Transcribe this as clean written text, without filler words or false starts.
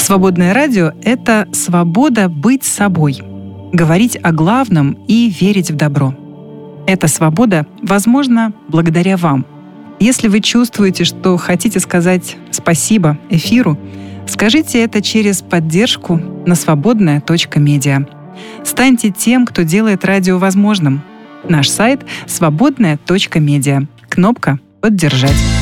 Свободное радио — это свобода быть собой, говорить о главном и верить в добро. Эта свобода возможна благодаря вам. Если вы чувствуете, что хотите сказать спасибо эфиру, скажите это через поддержку на свободная.медиа. Станьте тем, кто делает радио возможным. Наш сайт — свободная.медиа. Кнопка «Поддержать».